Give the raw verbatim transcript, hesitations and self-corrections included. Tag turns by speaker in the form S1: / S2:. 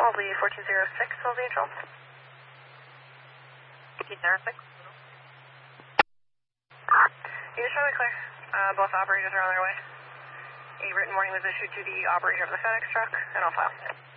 S1: Probably fourteen zero six, hold the Angel.
S2: fourteen zero six.
S1: You show me clear. Uh, both operators are on their way. A written warning was issued to the operator of the FedEx truck, and I'll file.